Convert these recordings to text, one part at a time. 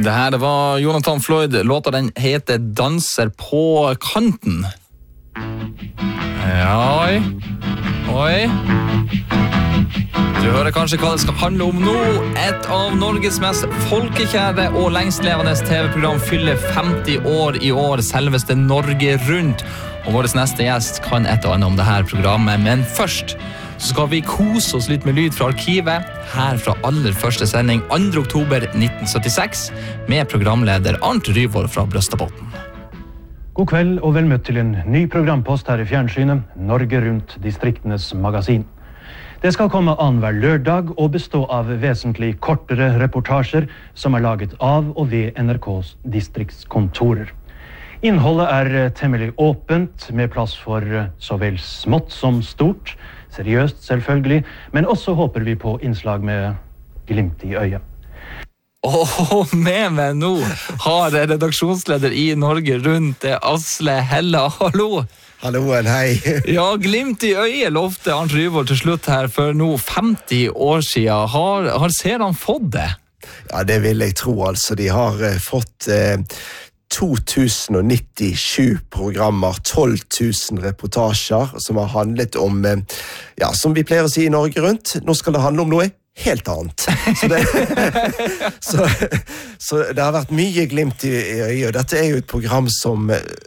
Det her var Jonathan Floyd. Låta den heter Danser på kanten. Ja, oi. Du hører kanskje hva det skal handle om nå. Et av Norges mest folkekjære og lengstlevende TV-program fyller 50 år i år, selveste Norge Rundt. Og vår neste gjest kan et og annet om dette programmet, men først så skal vi kose oss litt med lyd fra arkivet, her fra aller første sending 2. oktober 1976, med programleder Arnt Ryvold fra Brøstadbotn. God kveld og vel møtt til en ny programpost her i fjernsynet, Norge Rundt distriktenes magasin. Det skal komme annenhver lørdag og bestå av vesentlig kortere reportasjer som er laget av og ved NRKs distriktskontorer. Innholdet er temmelig åpent, med plass for så vel smått som stort, seriøst selvfølgelig, men også håper vi på innslag med glimt i øyet. Med meg nå har redaksjonsleder i Norge Rundt, Asle Hella. Hallo! Halloen, hei. Ja, glimt i øyet lovte Arnt Ryvold til slutt her for nå 50 år siden. Har seerne fått det? Ja, det vil jeg tro, altså. De har fått 2097 programmer, 12 000 reportasjer som har handlet om, ja, som vi pleier å si i Norge Rundt, nå skal det handle om noe helt annet. Så det har vært mye glimt i øyet. Dette er jo et program som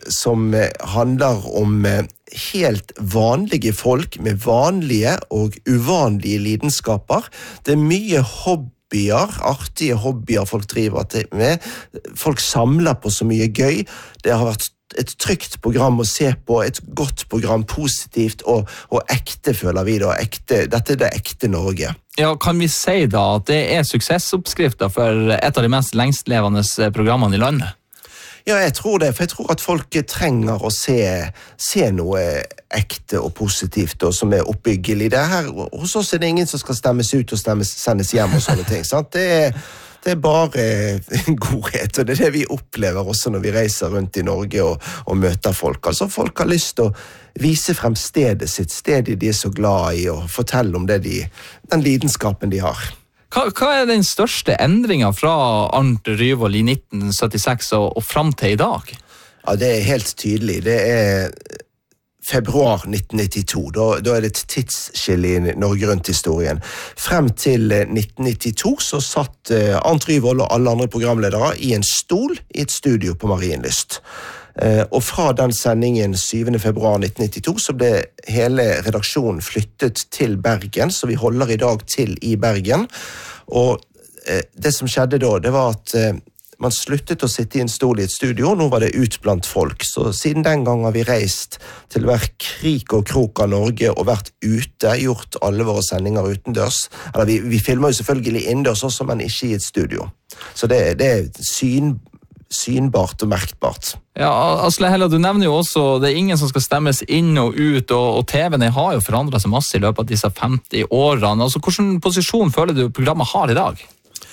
handler om helt vanlige folk med vanlige og uvanlige lidenskaper. Det er mye artige hobbyer folk driver med. Folk samler på så mye gøy. Det har vært et trygt program å se på, et godt program, positivt og ekte, føler vi da. Dette er det ekte Norge. Ja, kan vi si da at det er suksessoppskrifter for et av de mest lengstlevende programmene i landet? Ja, jeg tror det, for jeg tror at folk trenger å se noe ekte og positivt og som er oppbyggelig. Det her, hos oss er det ingen som skal stemmes ut og sendes hjem og sånne ting, sant? Det er bare godhet, og det er det vi opplever også når vi reiser rundt i Norge og møter folk. Altså, folk har lyst til å vise frem stedet sitt, stedet de er så glad i, og fortelle om den lidenskapen de har. Hva er den største endringen fra Arnt Ryvold i 1976 og frem til i dag? Ja, det er helt tydelig. Det er februar 1992. Da er det et tidsskille i Norge Rundt-historien. Frem til 1992 så satt Arnt Ryvold og alle andre programledere i en stol i et studio på Marienlyst. Og fra den sendingen 7. februar 1992 så ble hele redaksjonen flyttet til Bergen, så vi holder i dag til i Bergen. Og det som skjedde da, det var at man sluttet å sitte i en stol i et studio, nå var det ut blant folk. Så siden den gang har vi reist til hver krik og krok av Norge og vært ute, gjort alle våre sendinger utendørs. Eller vi filmer jo selvfølgelig innendørs også, men ikke i et studio. Så det er synbart og merkbart. Ja, Asle Hella, du nevner jo også det er ingen som skal stemmes inn og ut, og TV-ene har jo forandret seg masse i løpet av disse 50 årene. Altså, hvilken posisjon føler du programmet har i dag?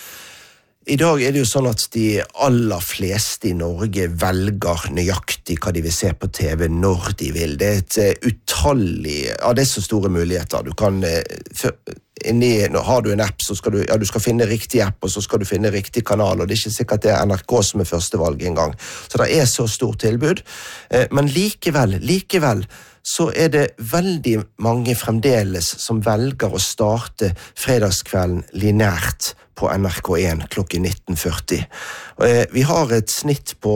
I dag er det jo sånn at de aller fleste i Norge velger nøyaktig hva de vil se på TV når de vil. Det er et utallig, det er så store muligheter. Du kan, har du en app, så skal du skal finne riktig app, og så skal du finne riktig kanal, og det er ikke sikkert det er NRK som er første valg en gang. Så det er så stort tilbud. Men likevel, så er det veldig mange fremdeles som velger å starte fredagskvelden lineært på NRK1 klokken 19.40. Vi har et snitt på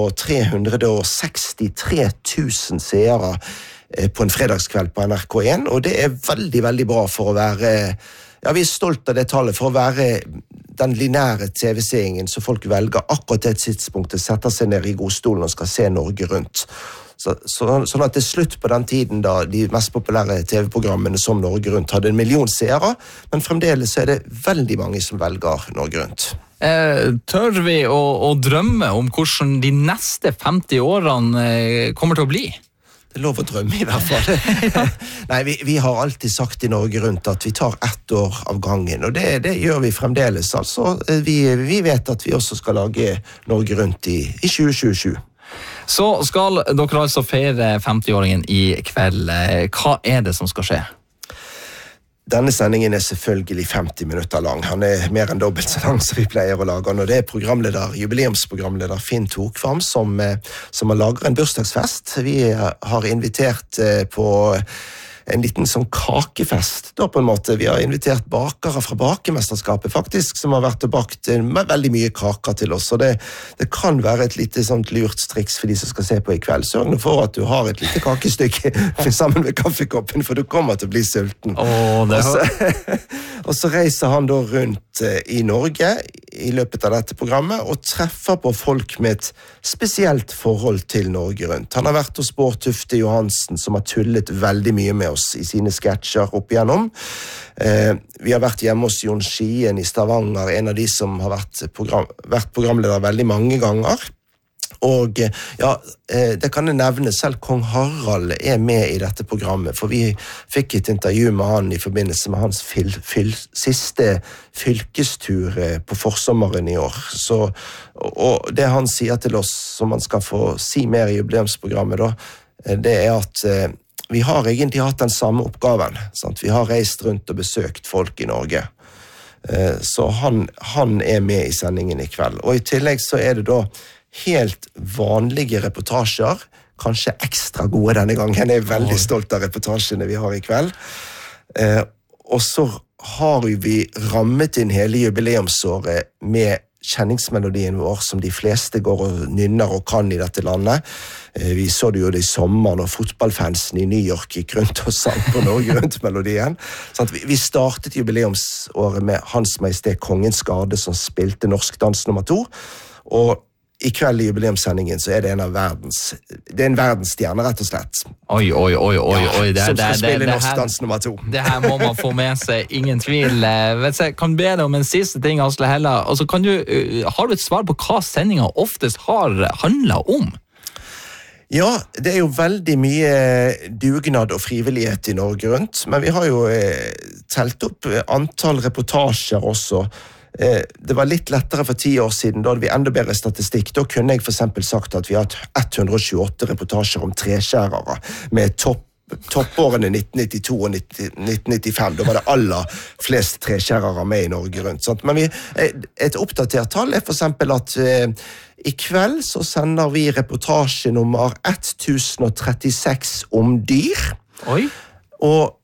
363 000 seere på en fredagskveld på NRK1, og det er veldig, veldig bra for å være, ja, vi er stolt av det tallet, for å være den lineære TV-seingen, så folk velger akkurat det tidspunktet, setter seg ned i godstolen og skal se Norge Rundt. Sånn at det er slutt på den tiden da de mest populære TV-programmene som Norge Rundt hadde 1 million seere, men fremdeles er det veldig mange som velger Norge Rundt. Tør vi å drømme om hvordan de neste 50 årene kommer til å bli? Det er lov å drømme i hvert fall. Nei, vi har alltid sagt i Norge Rundt at vi tar 1 år av gangen, og det gjør vi fremdeles. Altså, vi vet at vi også skal lage Norge Rundt i 2027. Så skal dere altså feire 50-åringen i kveld. Hva er det som skal skje? Denne sendingen selvfølgelig 50 minutter lang. Han mer enn dobbelt så lang som vi pleier å lage. Og det jubileumsprogramleder Finn Tokvam som har laget en bursdagsfest. Vi har invitert på en liten sånn kakefest, da på en måte. Vi har invitert bakere fra bakemesterskapet, faktisk, som har vært og bakt veldig mye kaker til oss. Og det kan være et lite sånt lurt triks for de som skal se på i kveld. Sørg nå for at du har et lite kakestykke sammen med kaffekoppen, for du kommer til å bli sulten. Og så reiser han da rundt i Norge i løpet av dette programmet og treffer på folk med et spesielt forhold til Norge rundt. Han har vært hos Bård Tufte Johansen, som har tullet veldig mye med oss i sine sketsjer opp igjennom. Vi har vært hjemme hos Jon Skien i Stavanger, en av de som har vært programleder veldig mange ganger. Og ja, det kan jeg nevne, selv Kong Harald med i dette programmet, for vi fikk et intervju med han i forbindelse med hans siste fylkestur på forsommeren i år. Og det han sier til oss, som han skal få si mer i jubileumsprogrammet da, det at vi har egentlig hatt den samme oppgaven. Sant? Vi har reist rundt og besøkt folk i Norge. Så han med i sendingen i kveld. Og i tillegg så det da helt vanlige reportasjer, kanskje ekstra gode denne gangen. Jeg veldig stolt av reportasjene vi har i kveld. Og så har vi rammet inn hele jubileumsåret med kjenningsmelodien vår, som de fleste går og nynner og kan i dette landet. Vi så det jo det i sommer når fotballfansen i New York gikk rundt og sang på Norge rundt-melodien. Vi startet jubileumsåret med Hans Majestet Kongens Garde, som spilte Norsk dans nummer 2, og i kveld i jubileumssendingen så det en verdensstjerne, rett og slett. Oi. Som skal spille Norsk dans nummer 2. Det her må man få med seg, ingen tvil. Kan be deg om en siste ting, Asle Hella. Altså, har du et svar på hva sendingen oftest har handlet om? Ja, det jo veldig mye dugnad og frivillighet i Norge rundt, men vi har jo telt opp antall reportasjer også. Det var litt lettere for 10 år siden, da hadde vi enda bedre statistikk. Da kunne jeg for eksempel sagt at vi har hatt 128 reportasjer om treskjærere, med toppårene 1992 og 1995. Da var det aller flest treskjærere med i Norge rundt. Sant? Men et oppdatert tall for eksempel at i kveld så sender vi reportasje nummer 1036 om dyr. Oi. Og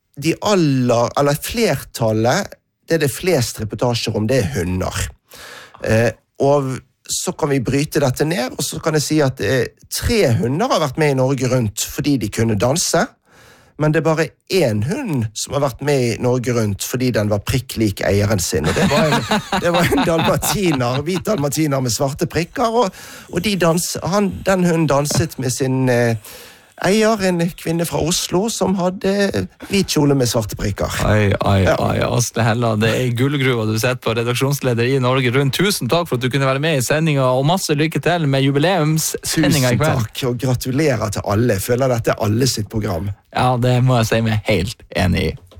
flertallet, det flest reportasjer om, det hunder. Og så kan vi bryte dette ned, og så kan jeg si at 3 hunder har vært med i Norge rundt fordi de kunne danse, men det bare 1 hund som har vært med i Norge rundt fordi den var prikk lik eieren sin. Og det var en dalmatiner, hvit dalmatiner med svarte prikker, og den hunden danset med sin eier, en kvinne fra Oslo, som hadde hvit kjole med svarte prikker. Asle Hella, det gullgruva du setter på, redaksjonsleder i Norge rundt. Tusen takk for at du kunne være med i sendingen, og masse lykke til med jubileumssendingen i kveld. Tusen takk, og gratulerer til alle. Jeg føler dette alle sitt program. Ja, det må jeg si meg helt enig i.